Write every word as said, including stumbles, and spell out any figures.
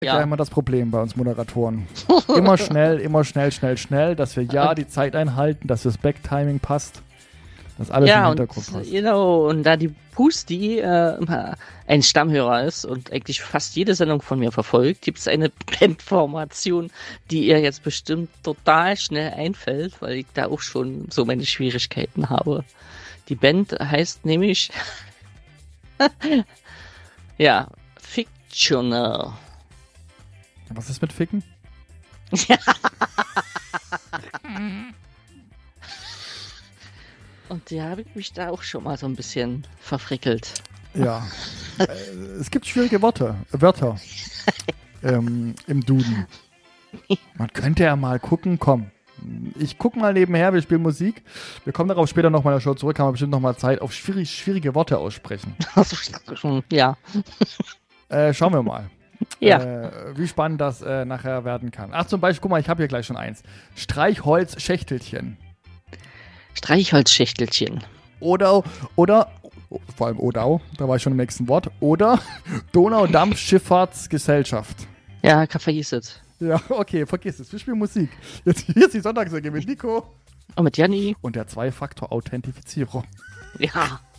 Ja. Ja immer das Problem bei uns Moderatoren. Immer schnell, immer schnell, schnell, schnell, dass wir ja die Zeit einhalten, dass das Backtiming passt, dass alles ja, im Hintergrund und, passt. Genau, und da die Pusti äh, ein Stammhörer ist und eigentlich fast jede Sendung von mir verfolgt, gibt es eine Bandformation, die ihr jetzt bestimmt total schnell einfällt, weil ich da auch schon so meine Schwierigkeiten habe. Die Band heißt nämlich ja, Fictional. Was ist mit Ficken? Und da habe ich mich da auch schon mal so ein bisschen verfrickelt. Ja. äh, es gibt schwierige Worte, Wörter ähm, im Duden. Man könnte ja mal gucken, komm. Ich guck mal nebenher, wir spielen Musik. Wir kommen darauf später noch mal in der Show zurück, haben wir bestimmt noch mal Zeit auf schwierig, schwierige Worte aussprechen. Ja. Äh, schauen wir mal. Ja. Äh, wie spannend das äh, nachher werden kann. Ach, zum Beispiel, guck mal, ich habe hier gleich schon eins. Streichholzschächtelchen. Streichholzschächtelchen. Oder, oder, vor allem Odau, da war ich schon im nächsten Wort. Oder Donaudampfschifffahrtsgesellschaft. Ja, vergiss es. Ja, okay, vergiss es. Wir spielen Musik. Jetzt, hier ist die Sonntagsecke mit Nico. Und mit Janni. Und der Zwei-Faktor-Authentifizierung. Ja.